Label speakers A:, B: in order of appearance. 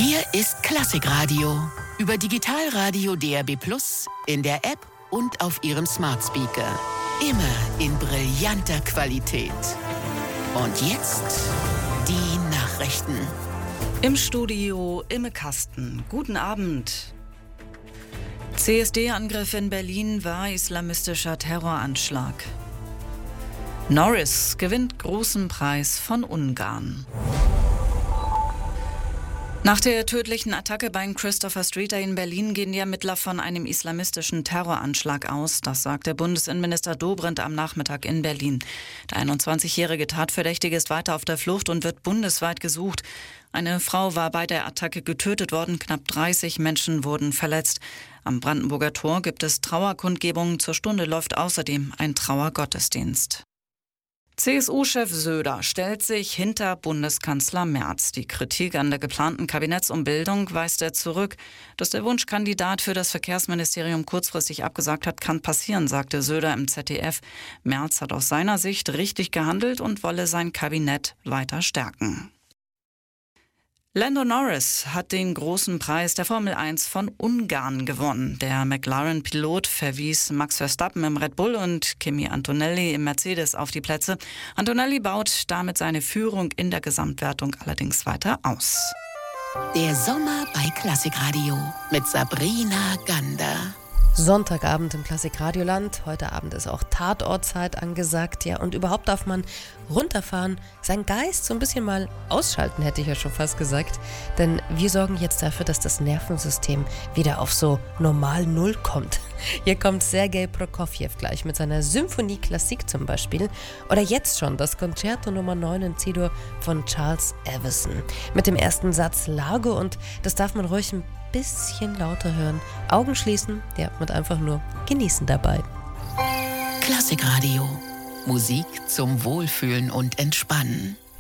A: Hier ist Klassikradio über Digitalradio DAB+, in der App und auf Ihrem Smart Speaker. Immer in brillanter Qualität. Und jetzt die Nachrichten.
B: Im Studio Imme Kasten. Guten Abend. CSD-Angriff in Berlin war islamistischer Terroranschlag. Norris gewinnt großen Preis von Ungarn. Nach der tödlichen Attacke beim Christopher Street in Berlin gehen die Ermittler von einem islamistischen Terroranschlag aus. Das sagte Bundesinnenminister Dobrindt am Nachmittag in Berlin. Der 21-jährige Tatverdächtige ist weiter auf der Flucht und wird bundesweit gesucht. Eine Frau war bei der Attacke getötet worden, knapp 30 Menschen wurden verletzt. Am Brandenburger Tor gibt es Trauerkundgebungen. Zur Stunde läuft außerdem ein Trauergottesdienst. CSU-Chef Söder stellt sich hinter Bundeskanzler Merz. Die Kritik an der geplanten Kabinettsumbildung weist er zurück. Dass der Wunschkandidat für das Verkehrsministerium kurzfristig abgesagt hat, kann passieren, sagte Söder im ZDF. Merz hat aus seiner Sicht richtig gehandelt und wolle sein Kabinett weiter stärken. Lando Norris hat den großen Preis der Formel 1 von Ungarn gewonnen. Der McLaren-Pilot verwies Max Verstappen im Red Bull und Kimi Antonelli im Mercedes auf die Plätze. Antonelli baut damit seine Führung in der Gesamtwertung allerdings weiter aus.
A: Der Sommer bei Klassikradio mit Sabrina Gander.
C: Sonntagabend im Klassikradioland. Heute Abend ist auch Tatortzeit angesagt. Ja, und überhaupt darf man runterfahren, seinen Geist so ein bisschen mal ausschalten, hätte ich ja schon fast gesagt. Denn wir sorgen jetzt dafür, dass das Nervensystem wieder auf so normal Null kommt. Hier kommt Sergei Prokofjew gleich mit seiner Symphonie Klassik zum Beispiel. Oder jetzt schon das Concerto Nummer 9 in C-Dur von Charles Evison. Mit dem ersten Satz Largo, und das darf man ruhig ein bisschen lauter hören. Augen schließen, ja, und einfach nur genießen dabei.
A: Klassikradio. Musik zum Wohlfühlen und Entspannen.